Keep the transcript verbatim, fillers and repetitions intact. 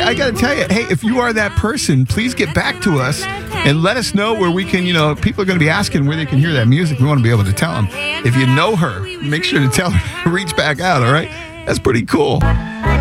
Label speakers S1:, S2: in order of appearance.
S1: I got to tell you, hey, if you are that person, please get back to us and let us know where we can, you know, people are going to be asking where they can hear that music. We want to be able to tell them. If you know her, make sure to tell her to reach back out, all right? That's pretty cool.